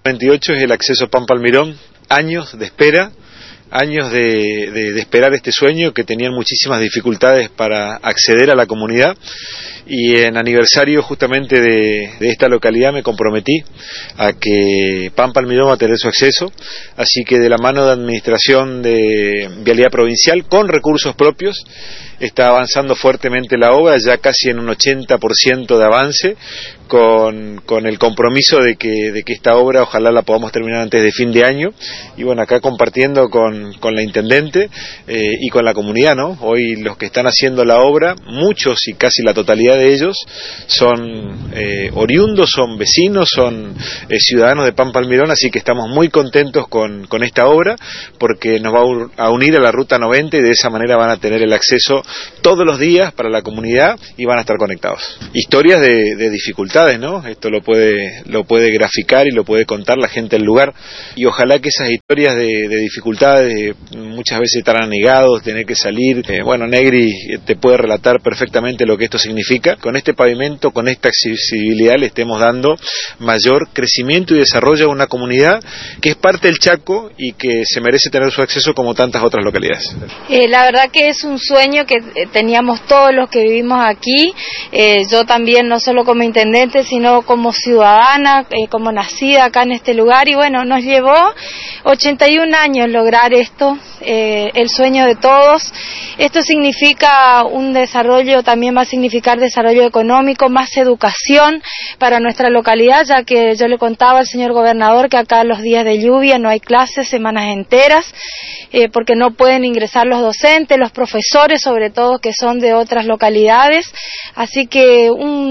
28 es el acceso Pampa Almirón, años de espera, años de esperar este sueño, que tenían muchísimas dificultades para acceder a la comunidad, y en aniversario justamente de esta localidad me comprometí a que Pampa Almirón va a tener su acceso, así que de la mano de Administración de Vialidad Provincial, con recursos propios, está avanzando fuertemente la obra, ya casi en un 80% de avance, con el compromiso de que esta obra ojalá la podamos terminar antes de fin de año, y bueno, acá compartiendo con la Intendente y con la comunidad, ¿no? Hoy los que están haciendo la obra, muchos y casi la totalidad de ellos, son oriundos, son vecinos, son ciudadanos de Pampa Almirón, así que estamos muy contentos con esta obra, porque nos va a unir a la Ruta 90 y de esa manera van a tener el acceso todos los días para la comunidad y van a estar conectados. Historias de dificultades, ¿no? Esto lo puede graficar y lo puede contar la gente del lugar, y ojalá que esas historias de dificultades, muchas veces estar anegados, tener que salir, bueno, Negri te puede relatar perfectamente lo que esto significa. Con este pavimento, con esta accesibilidad, le estemos dando mayor crecimiento y desarrollo a una comunidad que es parte del Chaco y que se merece tener su acceso como tantas otras localidades. La verdad que es un sueño que teníamos todos los que vivimos aquí, yo también, no solo como intendente, sino como ciudadana, como nacida acá en este lugar, y bueno, nos llevó 81 años lograr esto, el sueño de todos. Esto significa un desarrollo, también va a significar desarrollo económico, más educación para nuestra localidad, ya que yo le contaba al señor gobernador que acá los días de lluvia no hay clases, semanas enteras, porque no pueden ingresar los docentes, los profesores, sobre todo que son de otras localidades, así que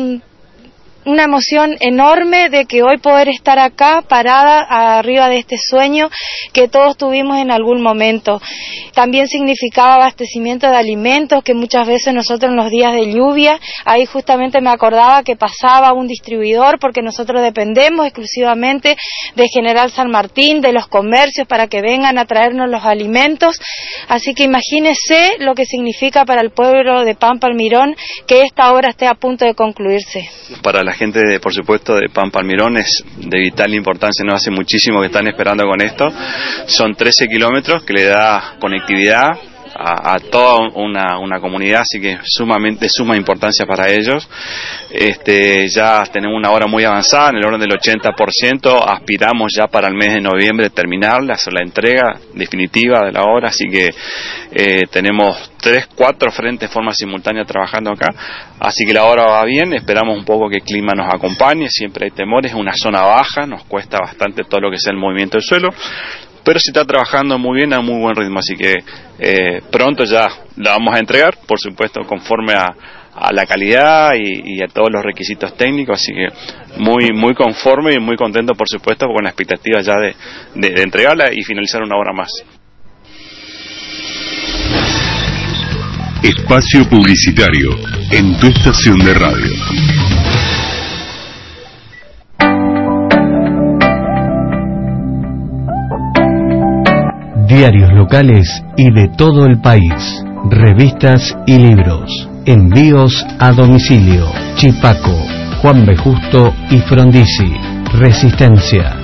una emoción enorme de que hoy poder estar acá parada arriba de este sueño que todos tuvimos en algún momento. También significaba abastecimiento de alimentos, que muchas veces nosotros en los días de lluvia, ahí justamente me acordaba que pasaba un distribuidor, porque nosotros dependemos exclusivamente de General San Martín, de los comercios, para que vengan a traernos los alimentos, así que imagínese lo que significa para el pueblo de Pampa Almirón que esta obra esté a punto de concluirse. Para la gente, por supuesto, de Pampa Almirón es de vital importancia, no hace muchísimo que están esperando con esto. Son 13 kilómetros que le da conectividad a toda una comunidad, así que de suma importancia para ellos. Ya tenemos una obra muy avanzada, en el orden del 80%, aspiramos ya para el mes de noviembre terminarla, hacer la entrega definitiva de la obra, así que tenemos 3-4 frentes de forma simultánea trabajando acá, así que la obra va bien, esperamos un poco que el clima nos acompañe, siempre hay temores, es una zona baja, nos cuesta bastante todo lo que sea el movimiento del suelo, pero se está trabajando muy bien a muy buen ritmo, así que pronto ya la vamos a entregar, por supuesto conforme a la calidad y a todos los requisitos técnicos, así que muy conforme y muy contento, por supuesto, con la expectativa ya de entregarla y finalizar una obra más. Espacio publicitario en tu estación de radio. Diarios locales y de todo el país, revistas y libros, envíos a domicilio. Chipaco, Juan B. Justo y Frondizi. Resistencia.